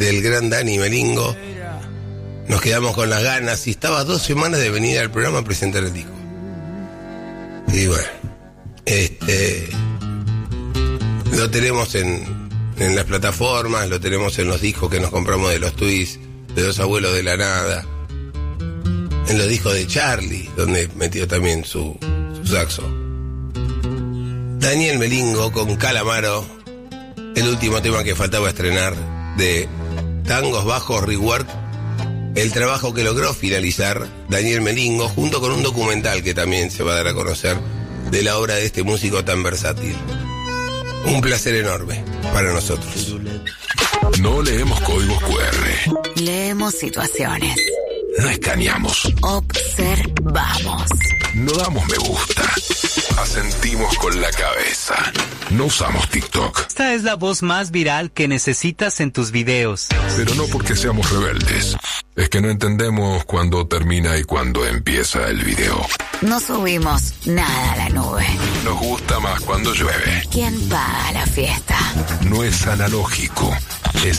del gran Dani Melingo. Nos quedamos con las ganas y estaba 2 semanas de venir al programa a presentar el disco. Y bueno, lo tenemos en las plataformas, lo tenemos en los discos que nos compramos de los Twists, de Los Abuelos de la Nada, en los discos de Charlie, donde metió también su saxo. Daniel Melingo con Calamaro, el último tema que faltaba estrenar de Tangos Bajos Rework, el trabajo que logró finalizar Daniel Melingo junto con un documental que también se va a dar a conocer de la obra de este músico tan versátil. Un placer enorme para nosotros. No leemos códigos QR. Leemos situaciones. No escaneamos. Observamos. No damos me gusta. Asentimos con la cabeza. No usamos TikTok. Esta es la voz más viral que necesitas en tus videos. Pero no porque seamos rebeldes. Es que no entendemos cuándo termina y cuándo empieza el video. No subimos nada a la nube. Nos gusta más cuando llueve. ¿Quién paga la fiesta? No es analógico, es